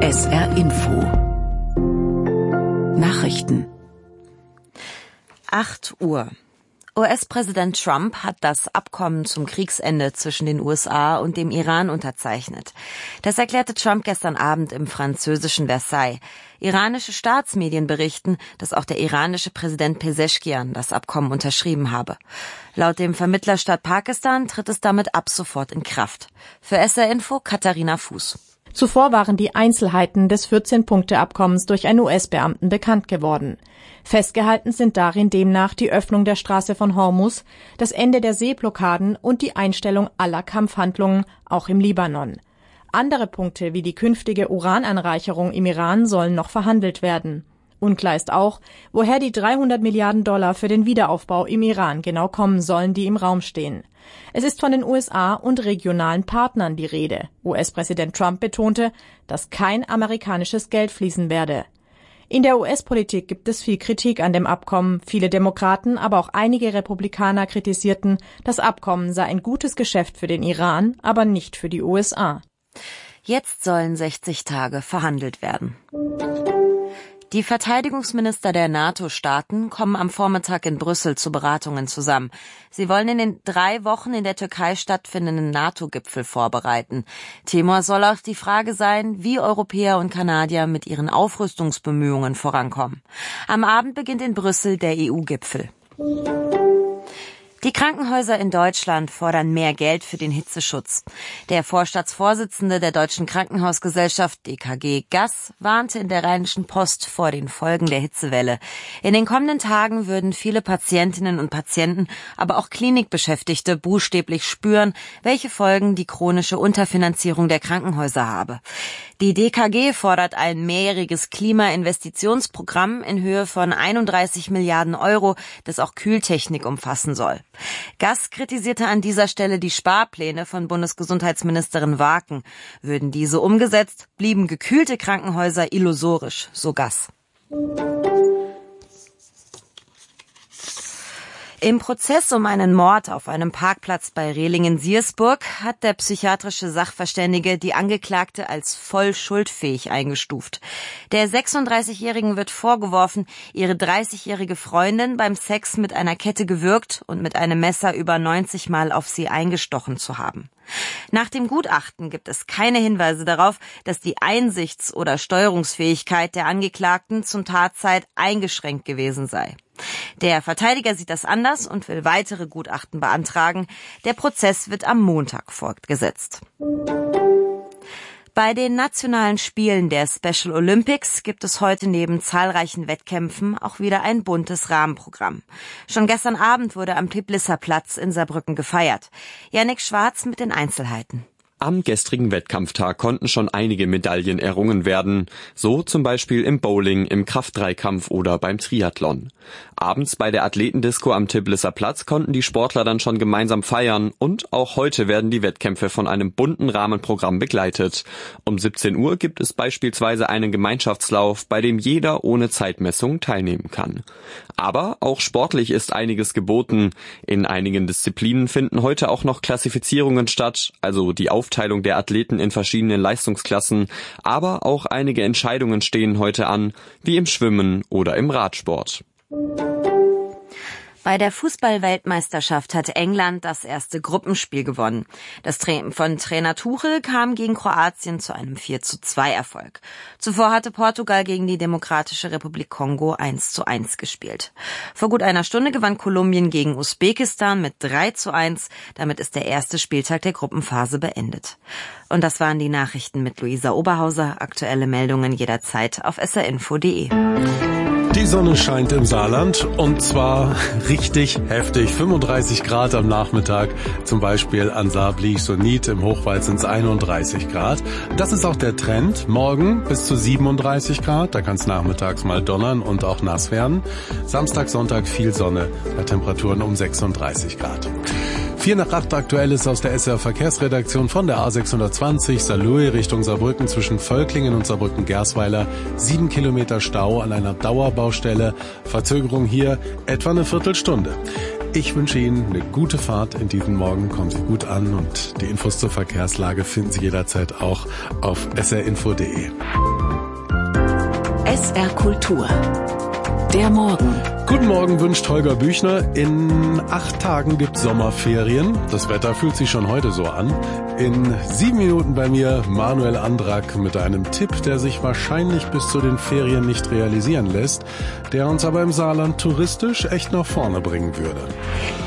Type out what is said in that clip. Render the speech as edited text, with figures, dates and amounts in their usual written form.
SR Info Nachrichten 8 Uhr. US-Präsident Trump hat das Abkommen zum Kriegsende zwischen den USA und dem Iran unterzeichnet. Das erklärte Trump gestern Abend im französischen Versailles. Iranische Staatsmedien berichten, dass auch der iranische Präsident Pezeshkian das Abkommen unterschrieben habe. Laut dem Vermittlerstaat Pakistan tritt es damit ab sofort in Kraft. Für SR Info Katharina Fuß. Zuvor waren die Einzelheiten des 14-Punkte-Abkommens durch einen US-Beamten bekannt geworden. Festgehalten sind darin demnach die Öffnung der Straße von Hormuz, das Ende der Seeblockaden und die Einstellung aller Kampfhandlungen, auch im Libanon. Andere Punkte wie die künftige Urananreicherung im Iran sollen noch verhandelt werden. Unklar ist auch, woher die $300 Milliarden für den Wiederaufbau im Iran genau kommen sollen, die im Raum stehen. Es ist von den USA und regionalen Partnern die Rede. US-Präsident Trump betonte, dass kein amerikanisches Geld fließen werde. In der US-Politik gibt es viel Kritik an dem Abkommen. Viele Demokraten, aber auch einige Republikaner kritisierten, das Abkommen sei ein gutes Geschäft für den Iran, aber nicht für die USA. Jetzt sollen 60 Tage verhandelt werden. Die Verteidigungsminister der NATO-Staaten kommen am Vormittag in Brüssel zu Beratungen zusammen. Sie wollen in den 3 Wochen in der Türkei stattfindenden NATO-Gipfel vorbereiten. Thema soll auch die Frage sein, wie Europäer und Kanadier mit ihren Aufrüstungsbemühungen vorankommen. Am Abend beginnt in Brüssel der EU-Gipfel. Die Krankenhäuser in Deutschland fordern mehr Geld für den Hitzeschutz. Der Vorstandsvorsitzende der Deutschen Krankenhausgesellschaft DKG GAS warnte in der Rheinischen Post vor den Folgen der Hitzewelle. In den kommenden Tagen würden viele Patientinnen und Patienten, aber auch Klinikbeschäftigte buchstäblich spüren, welche Folgen die chronische Unterfinanzierung der Krankenhäuser habe. Die DKG fordert ein mehrjähriges Klimainvestitionsprogramm in Höhe von 31 Milliarden €, das auch Kühltechnik umfassen soll. GAS kritisierte an dieser Stelle die Sparpläne von Bundesgesundheitsministerin Waken. Würden diese umgesetzt, blieben gekühlte Krankenhäuser illusorisch, so GAS. Im Prozess um einen Mord auf einem Parkplatz bei Rehlingen-Siersburg hat der psychiatrische Sachverständige die Angeklagte als voll schuldfähig eingestuft. Der 36-Jährigen wird vorgeworfen, ihre 30-jährige Freundin beim Sex mit einer Kette gewürgt und mit einem Messer über 90 Mal auf sie eingestochen zu haben. Nach dem Gutachten gibt es keine Hinweise darauf, dass die Einsichts- oder Steuerungsfähigkeit der Angeklagten zum Tatzeit eingeschränkt gewesen sei. Der Verteidiger sieht das anders und will weitere Gutachten beantragen. Der Prozess wird am Montag fortgesetzt. Bei den nationalen Spielen der Special Olympics gibt es heute neben zahlreichen Wettkämpfen auch wieder ein buntes Rahmenprogramm. Schon gestern Abend wurde am Teplitzer Platz in Saarbrücken gefeiert. Jannik Schwarz mit den Einzelheiten. Am gestrigen Wettkampftag konnten schon einige Medaillen errungen werden, so zum Beispiel im Bowling, im Kraft-3-Kampf oder beim Triathlon. Abends bei der Athletendisco am Teplitzer Platz konnten die Sportler dann schon gemeinsam feiern und auch heute werden die Wettkämpfe von einem bunten Rahmenprogramm begleitet. Um 17 Uhr gibt es beispielsweise einen Gemeinschaftslauf, bei dem jeder ohne Zeitmessung teilnehmen kann. Aber auch sportlich ist einiges geboten. In einigen Disziplinen finden heute auch noch Klassifizierungen statt, also die Aufteilung der Athleten in verschiedene Leistungsklassen, aber auch einige Entscheidungen stehen heute an, wie im Schwimmen oder im Radsport. Bei der Fußball-Weltmeisterschaft hat England das erste Gruppenspiel gewonnen. Das von Trainer Tuchel kam gegen Kroatien zu einem 4:2 Erfolg. Zuvor hatte Portugal gegen die Demokratische Republik Kongo 1:1 gespielt. Vor gut einer Stunde gewann Kolumbien gegen Usbekistan mit 3:1. Damit ist der erste Spieltag der Gruppenphase beendet. Und das waren die Nachrichten mit Luisa Oberhauser. Aktuelle Meldungen jederzeit auf srinfo.de. Die Sonne scheint im Saarland und zwar richtig heftig. 35 Grad am Nachmittag, zum Beispiel an Saarbrücken-Sonit, im Hochwald sind es 31 Grad. Das ist auch der Trend. Morgen bis zu 37 Grad, da kann es nachmittags mal donnern und auch nass werden. Samstag, Sonntag viel Sonne, bei Temperaturen um 36 Grad. 7:45 aktuell ist aus der SR Verkehrsredaktion von der A620 Saarlouis Richtung Saarbrücken zwischen Völklingen und Saarbrücken-Gersweiler 7 Kilometer Stau an einer Dauerbaustelle. Verzögerung hier etwa eine Viertelstunde. Ich wünsche Ihnen eine gute Fahrt in diesen Morgen. Kommen Sie gut an und die Infos zur Verkehrslage finden Sie jederzeit auch auf srinfo.de. HR Kultur. Der Morgen. Guten Morgen wünscht Holger Büchner. In 8 Tagen gibt's Sommerferien. Das Wetter fühlt sich schon heute so an. In 7 Minuten bei mir Manuel Andrak mit einem Tipp, der sich wahrscheinlich bis zu den Ferien nicht realisieren lässt, der uns aber im Saarland touristisch echt nach vorne bringen würde.